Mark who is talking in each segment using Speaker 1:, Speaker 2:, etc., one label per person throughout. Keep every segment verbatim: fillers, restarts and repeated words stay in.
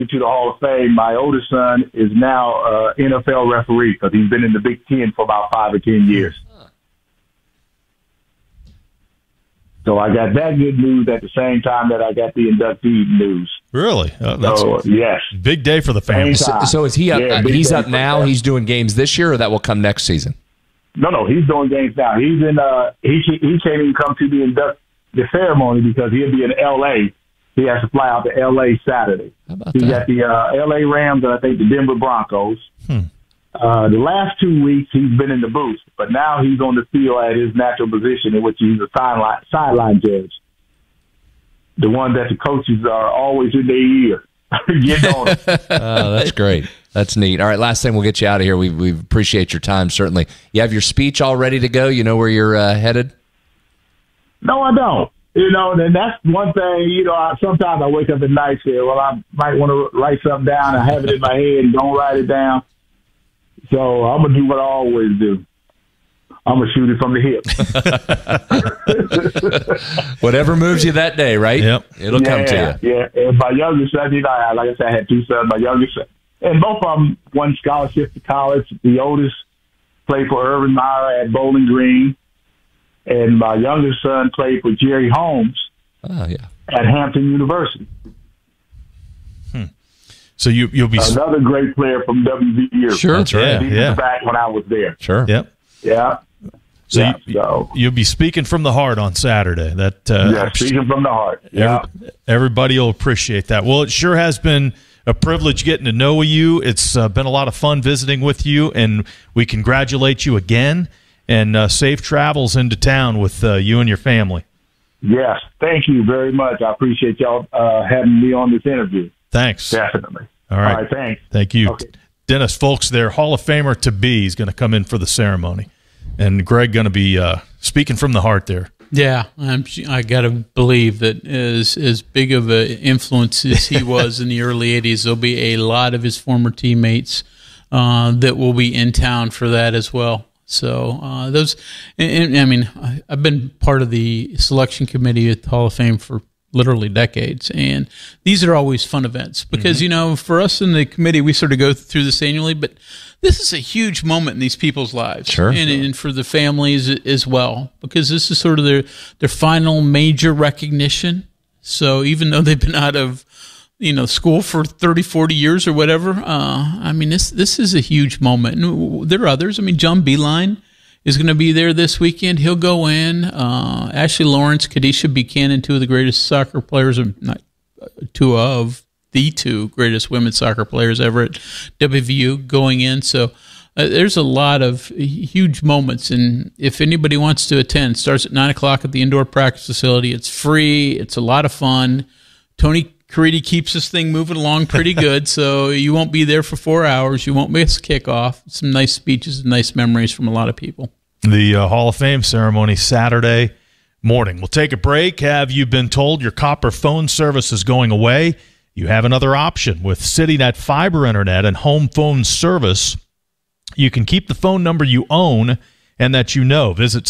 Speaker 1: to the Hall of Fame, my oldest son is now an N F L referee because he's been in the Big Ten for about five or ten years. So I got that good news at the same time that I got the inductee news.
Speaker 2: Really? Oh, that's
Speaker 1: so, yes.
Speaker 2: Big day for the family.
Speaker 3: So, so is he up?
Speaker 1: Yeah,
Speaker 3: uh, he's up now.
Speaker 1: That.
Speaker 3: He's doing games this year, or that will come next season?
Speaker 1: No, no, he's doing games now. He's in. Uh, he he can't even come to the induct the ceremony because he'll be in L A. He has to fly out to L A Saturday.
Speaker 3: How about
Speaker 1: He's
Speaker 3: that?
Speaker 1: got the uh, L A Rams and I think the Denver Broncos.
Speaker 2: Hmm.
Speaker 1: Uh, the last two weeks he's been in the booth, but now he's on the field at his natural position in which he's a sideline sideline judge. The one that the coaches are always in their ear. Get on it.
Speaker 3: Oh, that's great. That's neat. All right, last thing, we'll get you out of here. We we appreciate your time, certainly. You have your speech all ready to go? You know where you're uh, headed?
Speaker 1: No, I don't. You know, and that's one thing, you know, I, sometimes I wake up at night and say, well, I might want to write something down. I have it in my head and don't write it down. So I'm going to do what I always do. I'm going to shoot it from the hip.
Speaker 3: Whatever moves you that day, right?
Speaker 2: Yep.
Speaker 3: It'll
Speaker 1: yeah,
Speaker 3: come to you.
Speaker 1: Yeah, and my youngest son, you know, I- like I said, I had two sons. My youngest son, and both of them won scholarships to college. The oldest played for Urban Meyer at Bowling Green, and my youngest son played for Jerry Holmes
Speaker 3: Oh, yeah.
Speaker 1: at Hampton University.
Speaker 2: So you, you'll be...
Speaker 1: Another great player from W V U.
Speaker 3: Sure.
Speaker 2: That's right.
Speaker 1: He was
Speaker 2: Yeah.
Speaker 1: back when I was there.
Speaker 3: Sure.
Speaker 2: Yep.
Speaker 1: Yeah.
Speaker 2: So,
Speaker 1: yeah,
Speaker 2: you,
Speaker 1: so
Speaker 2: you'll be speaking from the heart on Saturday. That uh,
Speaker 1: yeah, speaking from the heart. Yeah.
Speaker 2: Every, everybody will appreciate that. Well, it sure has been a privilege getting to know you. It's uh, been a lot of fun visiting with you, and we congratulate you again, and uh, safe travels into town with uh, you and your family.
Speaker 1: Yes. Thank you very much. I appreciate y'all uh, having me on this interview.
Speaker 2: Thanks.
Speaker 1: Definitely.
Speaker 2: All right.
Speaker 1: All right, thanks.
Speaker 2: Thank you.
Speaker 1: Okay.
Speaker 2: Dennis Folks there, Hall of Famer to be. He's going to come in for the ceremony. And Greg going to be uh, speaking from the heart there.
Speaker 4: Yeah, I'm, I got to believe that as as big of an influence as he was in the early eighties, there'll be a lot of his former teammates uh, that will be in town for that as well. So uh, those, and, and, I mean, I, I've been part of the selection committee at the Hall of Fame for literally decades, and these are always fun events because mm-hmm. you know, for us in the committee, we sort of go through this annually, but this is a huge moment in these people's lives,
Speaker 3: sure,
Speaker 4: and, and for the families as well, because this is sort of their their final major recognition. So even though they've been out of, you know, school for thirty, forty years or whatever, uh, I mean, this this is a huge moment. And there are others. I mean, John Beeline is going to be there this weekend. He'll go in. Uh, Ashley Lawrence, Kadisha Buchanan, two of the greatest soccer players, or not two of the two greatest women's soccer players ever at W V U, going in. So uh, there's a lot of huge moments. And if anybody wants to attend, it starts at nine o'clock at the indoor practice facility. It's free. It's a lot of fun. Tony Caridi keeps this thing moving along pretty good, so you won't be there for four hours. You won't miss kickoff. Some nice speeches and nice memories from a lot of people.
Speaker 2: The uh, Hall of Fame ceremony Saturday morning. We'll take a break. Have you been told your copper phone service is going away? You have another option with CityNet Fiber Internet and home phone service. You can keep the phone number you own and that you know. Visit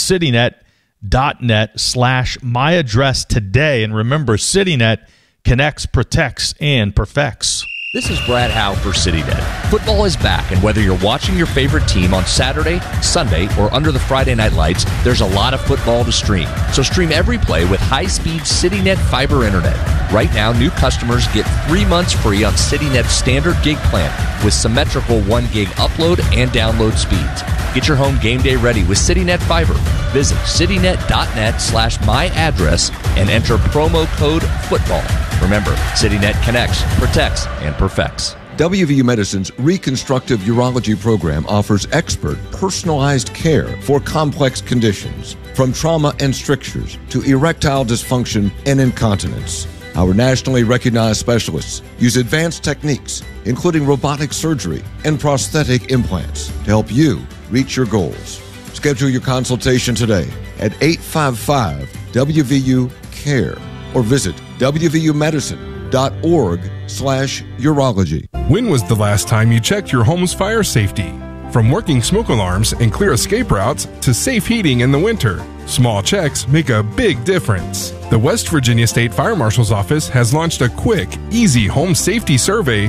Speaker 2: citynet.net slash my address today. And remember, CityNet connects, protects, and perfects.
Speaker 5: This is Brad Howe for CityNet. Football is back, and whether you're watching your favorite team on Saturday, Sunday, or under the Friday night lights, there's a lot of football to stream. So stream every play with high-speed CityNet Fiber Internet. Right now, new customers get three months free on CityNet's standard gig plan with symmetrical one gig upload and download speeds. Get your home game day ready with CityNet Fiber. Visit citynet.net slash my address and enter promo code football. Remember, CityNet connects, protects, and perfects.
Speaker 6: W V U Medicine's Reconstructive Urology program offers expert, personalized care for complex conditions, from trauma and strictures to erectile dysfunction and incontinence. Our nationally recognized specialists use advanced techniques, including robotic surgery and prosthetic implants, to help you reach your goals. Schedule your consultation today at eight five five W V U care or visit W V U medicine dot org slash urology.
Speaker 7: When was the last time you checked your home's fire safety? From working smoke alarms and clear escape routes to safe heating in the winter, small checks make a big difference. The West Virginia State Fire Marshal's Office has launched a quick, easy home safety survey